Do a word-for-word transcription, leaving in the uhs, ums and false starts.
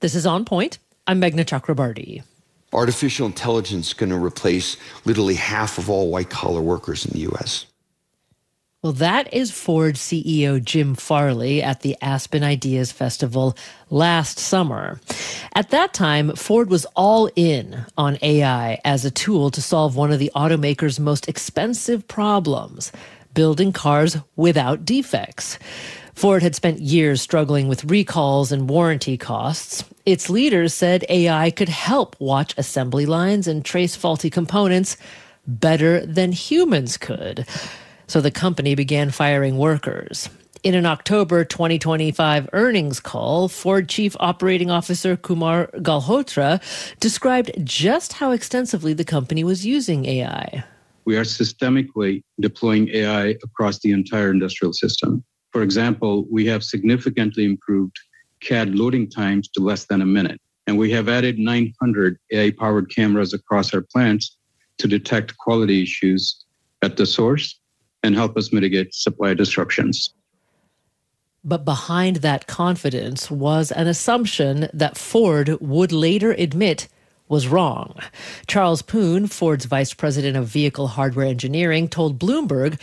This is On Point. I'm Meghna Chakrabarti. Artificial intelligence is going to replace literally half of all white-collar workers in the U S. Well, that is Ford C E O Jim Farley at the Aspen Ideas Festival last summer. At that time, Ford was all in on A I as a tool to solve one of the automaker's most expensive problems, building cars without defects. Ford had spent years struggling with recalls and warranty costs. Its leaders said A I could help watch assembly lines and trace faulty components better than humans could. So the company began firing workers. In an October twenty twenty-five earnings call, Ford Chief Operating Officer Kumar Galhotra described just how extensively the company was using A I. We are systemically deploying A I across the entire industrial system. For example, we have significantly improved C A D loading times to less than a minute. And we have added nine hundred A I-powered cameras across our plants to detect quality issues at the source and help us mitigate supply disruptions. But behind that confidence was an assumption that Ford would later admit was wrong. Charles Poon, Ford's vice president of vehicle hardware engineering, told Bloomberg